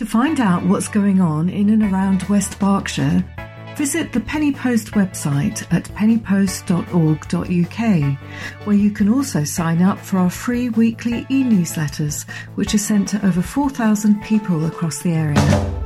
To find out what's going on in and around West Berkshire, visit the Penny Post website at pennypost.org.uk, where you can also sign up for our free weekly e-newsletters, which are sent to over 4,000 people across the area.